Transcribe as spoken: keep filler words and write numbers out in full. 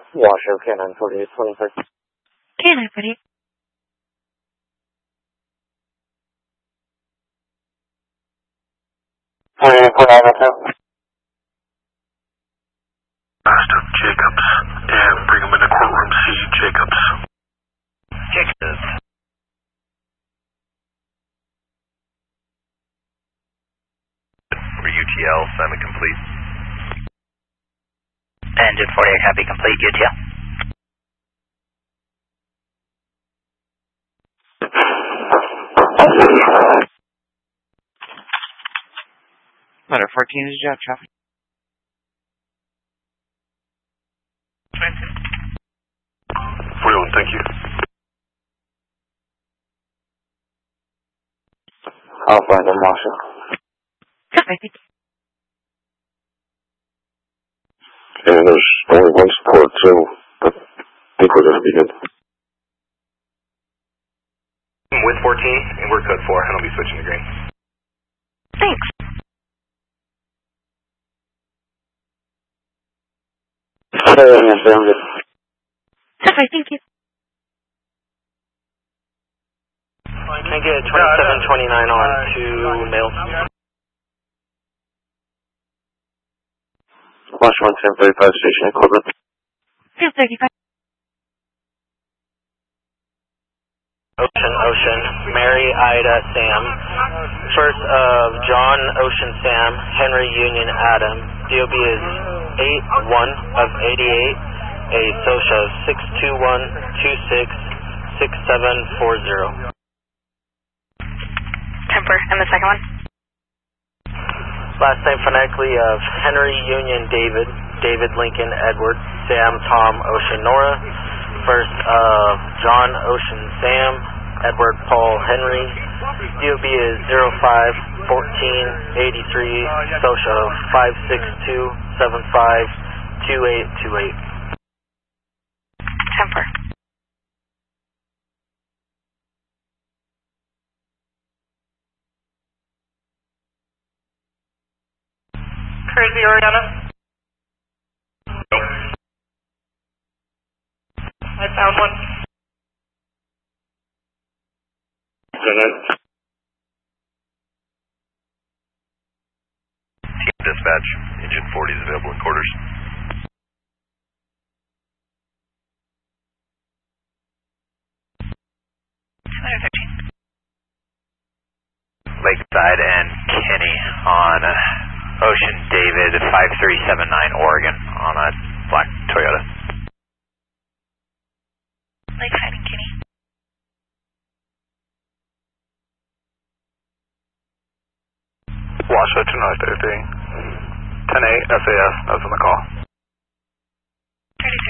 Washoe, K nine forty-eight, twenty-six. K nine forty-eight. forty-eight, forty-nine, Last of Jacobs, and bring him into courtroom C, Jacobs. Jacobs. For U T L, assignment complete. Engine forty-eight, copy complete, U T L. Letter fourteen is job traffic. forty-one, thank you. I'll find him, Washoe. Copy, thank you. And there's only one support, so I think we're going to be good. With fourteen, and we're code four, and I'll be switching to green. Thanks. Hey, man, sound good. Copy, thank you. Can I get twenty-seven twenty-nine on to mail? Wash one ten thirty-five station equipment. ten thirty-five. Ocean, Ocean, Mary, Ida, Sam. First of John, Ocean, Sam, Henry, Union, Adam. D O B is eight one of eighty-eight. A SOCIA of six two one two six six seven four zero. Temper, and the second one? Last name phonetically of Henry, Union, David, David, Lincoln, Edward, Sam, Tom, Ocean, Nora. First of John, Ocean, Sam, Edward, Paul, Henry. D O B is zero five fourteen eighty-three, SOCIA five six two seven five two eight two eight. Temper. Crazy Oriana? No. I found one. Team dispatch, engine forty is available in quarters. Lakeside and Kenny on Ocean David five three seven nine Oregon on a black Toyota. Lakeside and Kenny. Washoe two nine thirty-three. ten eight S A S, that's on the call.